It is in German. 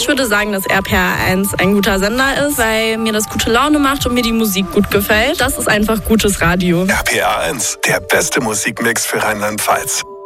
Ich würde sagen, dass RPR1 ein guter Sender ist, weil mir das gute Laune macht und mir die Musik gut gefällt. Das ist einfach gutes Radio. RPR1, der beste Musikmix für Rheinland-Pfalz.